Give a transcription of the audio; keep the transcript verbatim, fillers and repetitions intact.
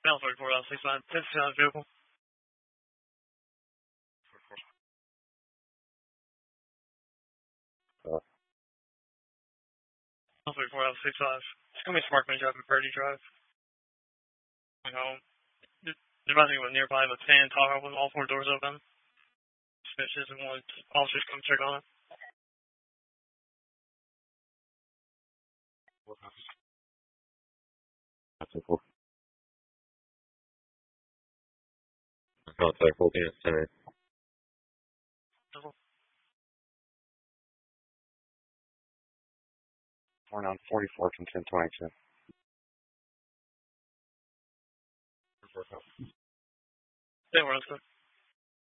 Now thirty-four out six nine. ten sixty-nine vehicle. Uh, Now thirty-four out six five. It's gonna be Smart Man driving Purdy Drive. Going home. They're about to go nearby with fan talk with all four doors open. Snitches and one officers come check on it. That's cool. Contact will be at center. Four nine forty four from ten twenty two. They were